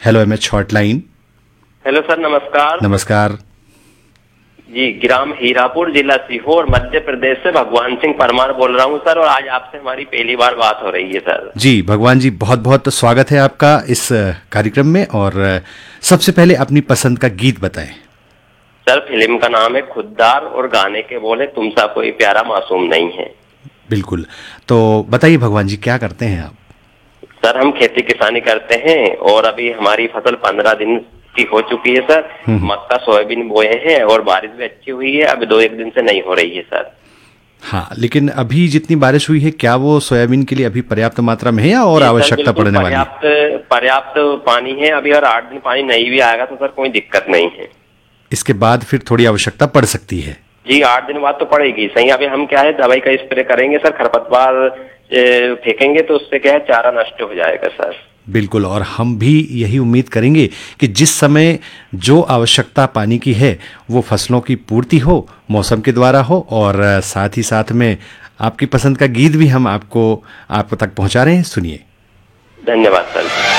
Hello MH hotline. Hello sir, नमस्कार। नमस्कार जी, ग्राम हीरापुर, जिला सीहोर, मध्य प्रदेश से भगवान सिंह परमार बोल रहा हूँ सर, और आज आपसे हमारी पहली बार बात हो रही है सर। जी भगवान जी, बहुत बहुत स्वागत है आपका इस कार्यक्रम में। और सबसे पहले अपनी पसंद का गीत बताएं। सर, फिल्म का नाम है खुद्दार और गाने के बोले तुमसा कोई प्यारा मासूम नहीं है। बिल्कुल, तो बताइए भगवान जी, क्या करते हैं आप? सर, हम खेती किसानी करते हैं और अभी हमारी फसल 15 दिन की हो चुकी है सर। मक्का सोयाबीन बोए हैं और बारिश भी अच्छी हुई है, अभी 2-1 दिन से नहीं हो रही है सर। हाँ, लेकिन अभी जितनी बारिश हुई है, क्या वो सोयाबीन के लिए अभी पर्याप्त मात्रा में है या और जी सर, आवश्यकता बिल्कुल पड़ने वाली है? पर्याप्त पानी है अभी, और 8 दिन पानी नहीं भी आएगा तो सर कोई दिक्कत नहीं है। इसके बाद फिर थोड़ी आवश्यकता पड़ सकती है। जी, 8 दिन बाद तो पड़ेगी सही। अभी हम क्या है, दवाई का स्प्रे करेंगे सर, खरपतवार फेंकेंगे तो उससे क्या है, चारा नष्ट हो जाएगा सर। बिल्कुल, और हम भी यही उम्मीद करेंगे कि जिस समय जो आवश्यकता पानी की है वो फसलों की पूर्ति हो, मौसम के द्वारा हो, और साथ ही साथ में आपकी पसंद का गीत भी हम आपको तक पहुंचा रहे हैं। सुनिए। धन्यवाद सर।